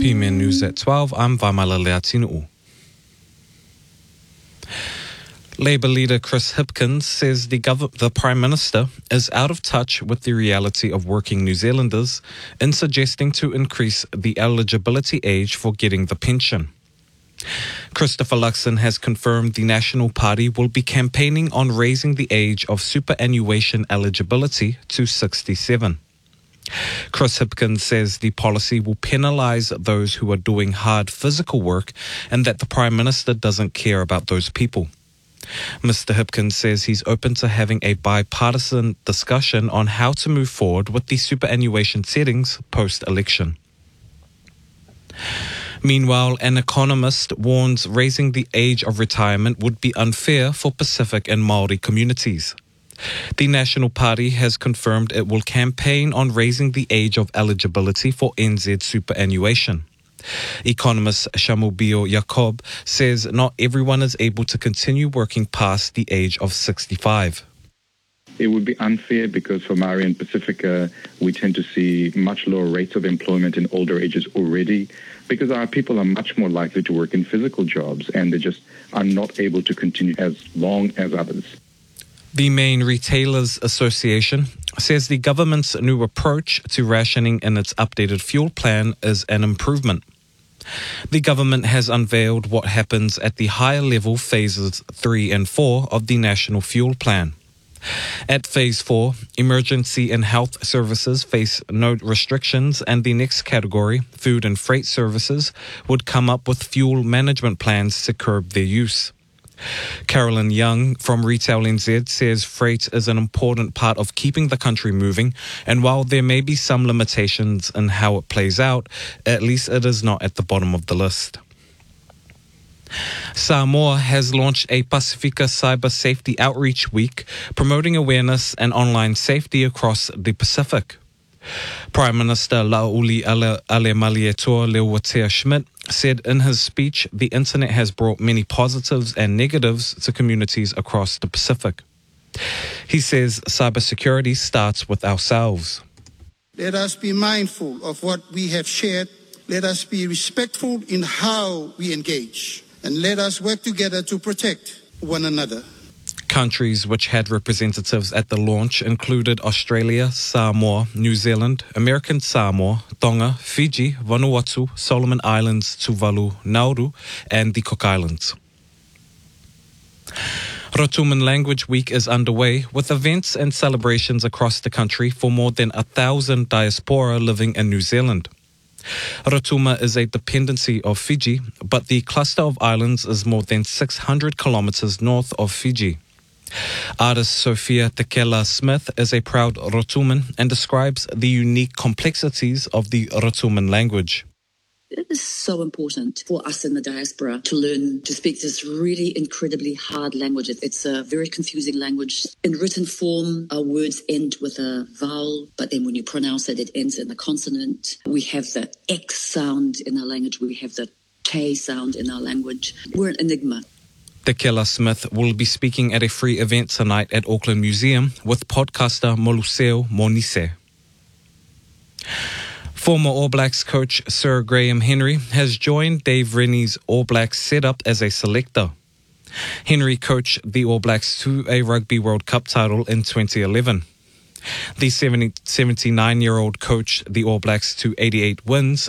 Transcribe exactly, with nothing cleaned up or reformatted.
P M N News at twelve, I'm Vaimala Leatinu. Labour leader Chris Hipkins says the, gov- the Prime Minister is out of touch with the reality of working New Zealanders in suggesting to increase the eligibility age for getting the pension. Christopher Luxon has confirmed the National Party will be campaigning on raising the age of superannuation eligibility to sixty-seven. Chris Hipkins says the policy will penalise those who are doing hard physical work and that the Prime Minister doesn't care about those people. Mister Hipkins says he's open to having a bipartisan discussion on how to move forward with the superannuation settings post-election. Meanwhile, an economist warns raising the age of retirement would be unfair for Pacific and Māori communities. The National Party has confirmed it will campaign on raising the age of eligibility for N Z superannuation. Economist Shamubio Yacob says not everyone is able to continue working past the age of sixty-five. It would be unfair because for Māori and Pacifica, we tend to see much lower rates of employment in older ages already because our people are much more likely to work in physical jobs and they just are not able to continue as long as others. The Main Retailers Association says the government's new approach to rationing in its updated fuel plan is an improvement. The government has unveiled what happens at the higher level phases three and four of the National Fuel Plan. At phase four, emergency and health services face no restrictions, and the next category, food and freight services, would come up with fuel management plans to curb their use. Carolyn Young from Retail N Z says freight is an important part of keeping the country moving, and while there may be some limitations in how it plays out, at least it is not at the bottom of the list. Samoa has launched a Pacifica Cyber Safety Outreach Week, promoting awareness and online safety across the Pacific. Prime Minister Lauli Ale, Ale Malietor Leowatea Schmidt said in his speech the internet has brought many positives and negatives to communities across the Pacific. He says cybersecurity starts with ourselves. Let us be mindful of what we have shared. Let us be respectful in how we engage. And let us work together to protect one another. Countries which had representatives at the launch included Australia, Samoa, New Zealand, American Samoa, Tonga, Fiji, Vanuatu, Solomon Islands, Tuvalu, Nauru, and the Cook Islands. Rotuman Language Week is underway with events and celebrations across the country for more than a thousand diaspora living in New Zealand. Rotuma is a dependency of Fiji, but the cluster of islands is more than six hundred kilometres north of Fiji. Artist Sophia Tekela Smith is a proud Rotuman and describes the unique complexities of the Rotuman language. It is so important for us in the diaspora to learn to speak this really incredibly hard language. It's a very confusing language. In written form, our words end with a vowel, but then when you pronounce it, it ends in a consonant. We have the X sound in our language. We have the K sound in our language. We're an enigma. Tekela Smith will be speaking at a free event tonight at Auckland Museum with podcaster Moluseo Monise. Former All Blacks coach Sir Graham Henry has joined Dave Rennie's All Blacks setup as a selector. Henry coached the All Blacks to a Rugby World Cup title in twenty eleven. The seventy-nine-year-old coached the All Blacks to eighty-eight wins